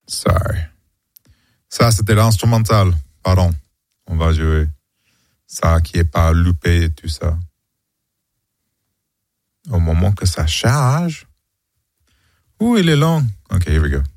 Sorry. Ça, c'était l'instrumental. Pardon. On va jouer ça qui est pas loupé et tout ça. Au moment que ça charge. Ouh, il est long. Okay, here we go.